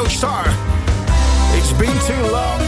Star. It's been too long.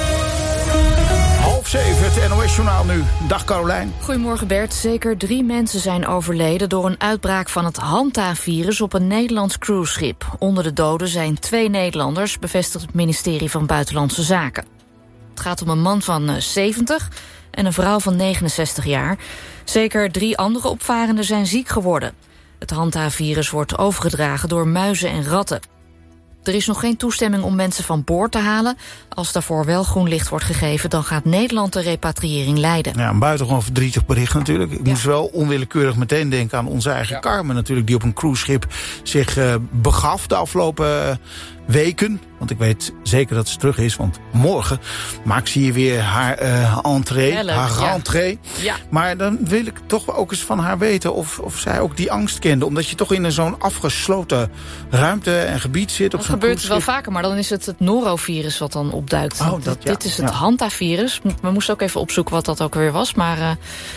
6:30, het NOS-journaal nu. Dag Carolijn. Goedemorgen Bert. Zeker 3 mensen zijn overleden door een uitbraak van het Hanta-virus op een Nederlands cruiseschip. Onder de doden zijn 2 Nederlanders, bevestigt het ministerie van Buitenlandse Zaken. Het gaat om een man van 70 en een vrouw van 69 jaar. Zeker 3 andere opvarenden zijn ziek geworden. Het Hanta-virus wordt overgedragen door muizen en ratten. Er is nog geen toestemming om mensen van boord te halen. Als daarvoor wel groen licht wordt gegeven, dan gaat Nederland de repatriëring leiden. Ja, een buitengewoon verdrietig bericht natuurlijk. Ik moest wel onwillekeurig meteen denken aan onze eigen Carmen natuurlijk, die op een cruiseschip zich begaf de afgelopen weken. Want ik weet zeker dat ze terug is, want morgen maakt ze hier weer haar rentree. Ja. Maar dan wil ik toch ook eens van haar weten of zij ook die angst kende. Omdat je toch in zo'n afgesloten ruimte en gebied zit. Dat gebeurt wel vaker, maar dan is het norovirus wat dan opduikt. Dit is het Hanta-virus. We moesten ook even opzoeken wat dat ook weer was. Maar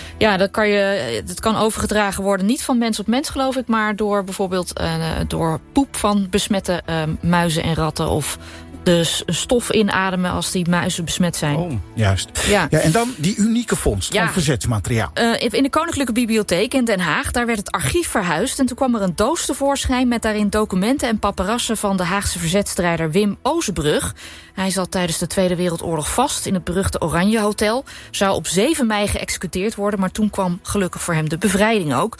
dat kan overgedragen worden. Niet van mens op mens, geloof ik, maar door bijvoorbeeld door poep van besmette muizen en ratten, of de stof inademen als die muizen besmet zijn. Oh, juist. Ja, en dan die unieke vondst van verzetsmateriaal. In de Koninklijke Bibliotheek in Den Haag, daar werd het archief verhuisd en toen kwam er een doos tevoorschijn met daarin documenten en paparassen van de Haagse verzetstrijder Wim Ozenbrug. Hij zat tijdens de Tweede Wereldoorlog vast in het beruchte Oranje Hotel. Zou op 7 mei geëxecuteerd worden, maar toen kwam gelukkig voor hem de bevrijding ook.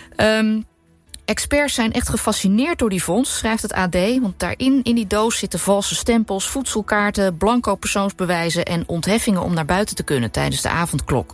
Experts zijn echt gefascineerd door die vondst, schrijft het AD. Want daarin, in die doos, zitten valse stempels, voedselkaarten, blanco persoonsbewijzen en ontheffingen om naar buiten te kunnen tijdens de avondklok.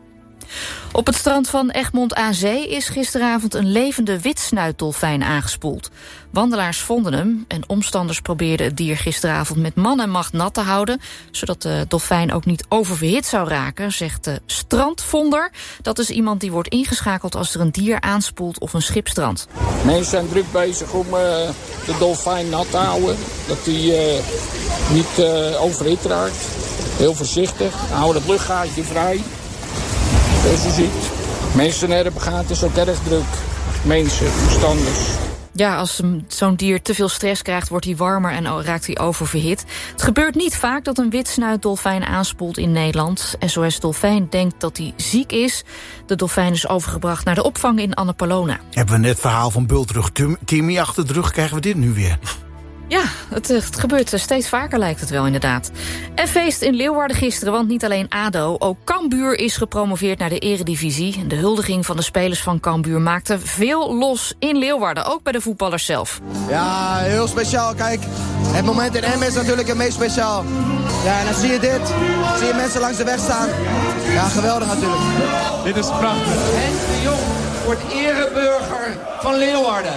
Op het strand van Egmond aan Zee is gisteravond een levende witsnuitdolfijn aangespoeld. Wandelaars vonden hem en omstanders probeerden het dier gisteravond met man en macht nat te houden, zodat de dolfijn ook niet oververhit zou raken, zegt de strandvonder. Dat is iemand die wordt ingeschakeld als er een dier aanspoelt of een schip strandt. Mensen zijn druk bezig om de dolfijn nat te houden, dat hij niet overhit raakt. Heel voorzichtig, houden het luchtgaatje vrij. Zoals je ziet. Mensen hebben gaat, is ook erg druk. Mensen, omstanders. Ja, als zo'n dier te veel stress krijgt, wordt hij warmer en raakt hij oververhit. Het gebeurt niet vaak dat een witsnuitdolfijn aanspoelt in Nederland. SOS Dolfijn denkt dat hij ziek is. De dolfijn is overgebracht naar de opvang in Annapolona. Hebben we net het verhaal van Bultrug Timmy achter de rug, krijgen we dit nu weer? Ja, het gebeurt steeds vaker, lijkt het wel inderdaad. En feest in Leeuwarden gisteren, want niet alleen ADO, ook Cambuur is gepromoveerd naar de eredivisie. De huldiging van de spelers van Cambuur maakte veel los in Leeuwarden, ook bij de voetballers zelf. Ja, heel speciaal. Kijk, het moment in Emmen is natuurlijk het meest speciaal. Ja, en dan zie je dit. Zie je mensen langs de weg staan. Ja, geweldig natuurlijk. Dit is prachtig. Henk de Jong wordt ereburger van Leeuwarden.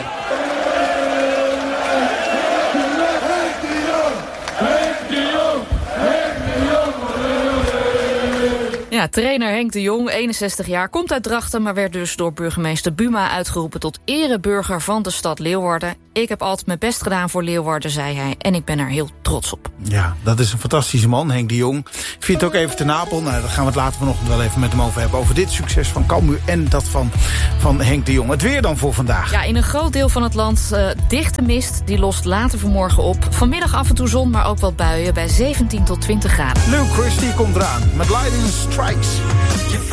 Ja, trainer Henk de Jong, 61 jaar, komt uit Drachten, maar werd dus door burgemeester Buma uitgeroepen tot ereburger van de stad Leeuwarden. Ik heb altijd mijn best gedaan voor Leeuwarden, zei hij, en ik ben er heel trots op. Ja, dat is een fantastische man, Henk de Jong. Ik vind het ook even te Napel. Nou, daar gaan we het later vanochtend wel even met hem over hebben. Over dit succes van Cambuur en dat van Henk de Jong. Het weer dan voor vandaag. Ja, in een groot deel van het land dichte mist. Die lost later vanmorgen op. Vanmiddag af en toe zon, maar ook wat buien bij 17 tot 20 graden. Luke Christie komt eraan met Lightning Strikes.